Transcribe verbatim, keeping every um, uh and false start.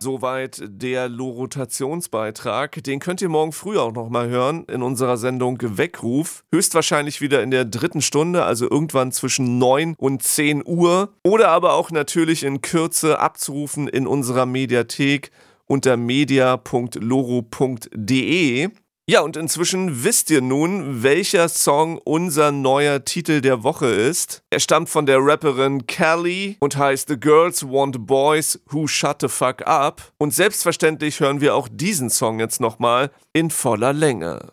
Soweit der Lorotationsbeitrag. Den könnt ihr morgen früh auch noch mal hören in unserer Sendung Weckruf. Höchstwahrscheinlich wieder in der dritten Stunde, also irgendwann zwischen neun und zehn Uhr. Oder aber auch natürlich in Kürze abzurufen in unserer Mediathek unter media punkt loro punkt de. Ja, und inzwischen wisst ihr nun, welcher Song unser neuer Titel der Woche ist. Er stammt von der Rapperin Kelly und heißt The Girls Want Boys Who Shut the Fuck Up. Und selbstverständlich hören wir auch diesen Song jetzt nochmal in voller Länge.